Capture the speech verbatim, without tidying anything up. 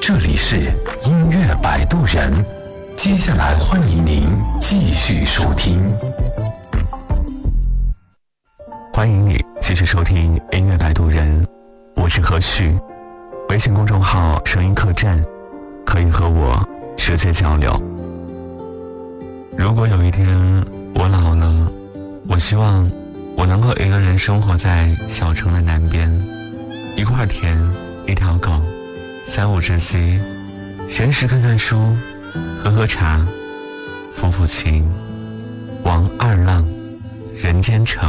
这里是音乐摆渡人，接下来欢迎您继续收听。 欢迎你继续收听音乐摆渡人，我是何旭。微信公众号声音客栈，可以和我直接交流。如果有一天我老了，我希望我能够一个人生活在小城的南边，一块田，一条狗，三五知己，闲时看看书，喝喝茶，抚抚琴。王二浪，人间城。